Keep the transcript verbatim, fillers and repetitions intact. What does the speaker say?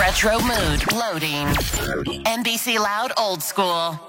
retro mood. Loading. N B C Loud Old School.